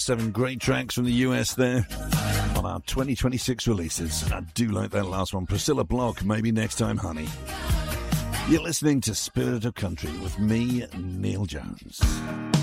7 great tracks from the US there on our 2026 releases. I do like that last one. Priscilla Block, Maybe Next Time, Honey. You're listening to Spirit of Country with me, Neil Jones.